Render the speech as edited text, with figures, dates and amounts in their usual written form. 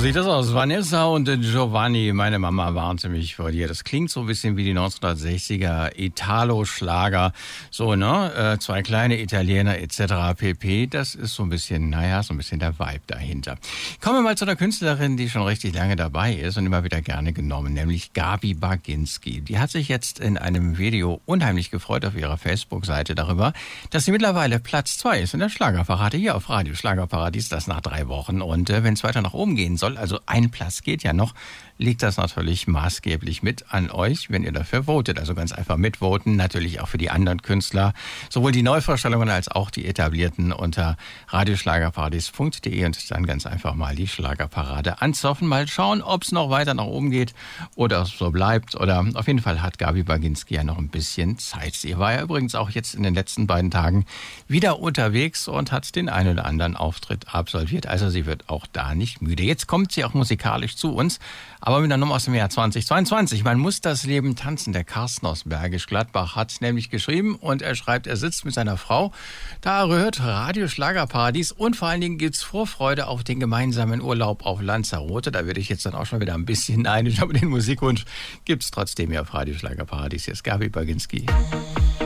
sieht das aus. Vanessa und Giovanni, meine Mama warnte mich vor dir. Das klingt so ein bisschen wie die 1960er Italo-Schlager. So, ne? Zwei kleine Italiener etc. pp. Das ist so ein bisschen, so ein bisschen der Vibe dahinter. Kommen wir mal zu einer Künstlerin, die schon richtig lange dabei ist und immer wieder gerne genommen, nämlich Gabi Baginski. Die hat sich jetzt in einem Video unheimlich gefreut auf ihrer Facebook-Seite darüber, dass sie mittlerweile Platz 2 ist in der Schlagerparade hier auf Radio Schlagerparadies, das nach 3 Wochen. Und wenn es weiter nach oben gehen soll, also ein Platz geht ja noch, liegt das natürlich maßgeblich mit an euch, wenn ihr dafür votet. Also ganz einfach mitvoten, natürlich auch für die anderen Künstler, sowohl die Neuvorstellungen als auch die etablierten unter radioschlagerparadies.de und dann ganz einfach mal die Schlagerparade anzoffen. Mal schauen, ob es noch weiter nach oben geht oder ob es so bleibt. Oder auf jeden Fall hat Gabi Baginski ja noch ein bisschen Zeit. Sie war ja übrigens auch jetzt in den letzten beiden Tagen wieder unterwegs und hat den einen oder anderen Auftritt absolviert. Also sie wird auch da nicht müde. Jetzt kommt sie auch musikalisch zu uns, aber mit einer Nummer aus dem Jahr 2022. Man muss das Leben tanzen. Der Carsten aus Bergisch Gladbach hat nämlich geschrieben und er schreibt, er sitzt mit seiner Frau. Da hört Radio Schlagerparadies und vor allen Dingen gibt's Vorfreude auf den gemeinsamen Urlaub auf Lanzarote. Da werde ich jetzt dann auch schon wieder ein bisschen neidisch, aber den Musikwunsch gibt's trotzdem hier auf Radio Schlagerparadies. Hier ist Gabi Baginski.